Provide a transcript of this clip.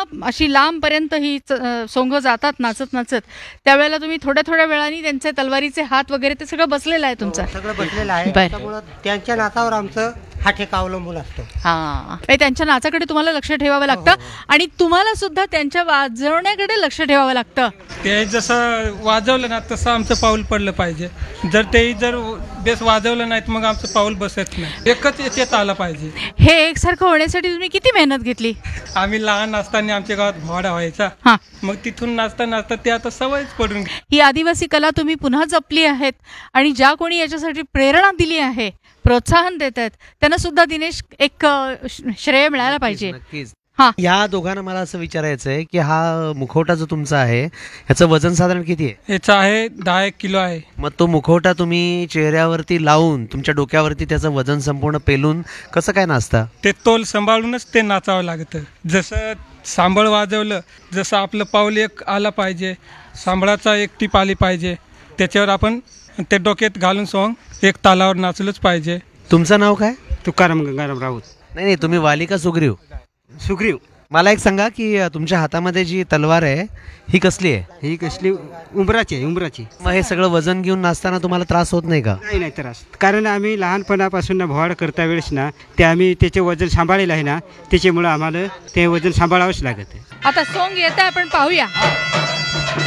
अशी लांबपर्यंत ही सोंग जातात नाचत नाचत, त्यावेळेला तुम्ही थोड्या थोड्या वेळाने त्यांचे तलवारीचे हात वगैरे ते सगळं बसलेलं आहे तुमचं? सगळं बसलेलं आहे. बरं. त्यामुळं त्यांच्या नाचावर आमचं हा ठेका अवलंबून असतो. त्यांच्या नाचाकडे तुम्हाला लक्ष ठेवावं लागतं आणि तुम्हाला सुद्धा त्यांच्या वाजवण्याकडे लक्ष ठेवावं लागतं. ते जसं वाजवलं ना तसं आमचं पाऊल पडलं पाहिजे. जर बेस वाजवलं नाहीत मग आमचं पाऊल बसत नाही. एकच याच्यात आलं पाहिजे. हे एकसारखं होण्यासाठी तुम्ही किती मेहनत घेतली? आम्ही लहान असताना आमच्या गावात भोवडा व्हायचा. मग तिथून नाचता नाचता ते आता सवयच पडून. ही आदिवासी कला तुम्ही पुन्हा जपली आहेत आणि ज्या कोणी याच्यासाठी प्रेरणा दिली आहे, प्रोत्साहन देत आहेत, त्यांना सुद्धा दिनेश एक श्रेय मिळायला पाहिजे. नक्कीच. या दोघांना मला असं विचारायचं आहे की हा मुखवटा जो तुमचा आहे ह्याचं वजन साधारण किती आहे? याचं आहे 10 किलो आहे. मग तो मुखवटा तुम्ही चेहऱ्यावरती लावून तुमच्या डोक्यावरती त्याचं वजन संपूर्ण पेलून कसं काय नाचता? ते तोल सांभाळूनच ते नाचावं लागतं. जसं सांबळ वाजवलं, जसं आपलं पाऊल एक आला पाहिजे, सांबळाचा एक टीप आली पाहिजे, त्याच्यावर आपण ते डोक्यात घालून सोंग एक तालावर नाचलंच पाहिजे. तुमचं नाव काय? तुकाराम गंगाराम राऊत. नाही, तुम्ही वाली का सुग्रीव? सुग्रीव. मला एक सांगा की तुमच्या हातामध्ये जी तलवार आहे ही कसली आहे? ही कसली? उंबराची आहे, उंबराची. मग हे सगळं वजन घेऊन नाचताना तुम्हाला त्रास होत नाही का? नाही त्रास, कारण आम्ही लहानपणापासून भोवाड करता वेळेस ना ते आम्ही त्याचे वजन सांभाळलेलं आहे ना, त्याच्यामुळं आम्हाला ते वजन सांभाळावंच लागत आहे. आता सोंग येत आहे, आपण पाहूया.